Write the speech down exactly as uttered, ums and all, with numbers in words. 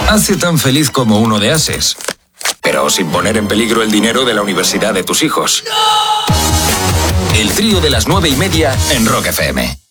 Hace tan feliz como uno de Ases, pero sin poner en peligro el dinero de la universidad de tus hijos. El trío de las nueve y media en Rock F M.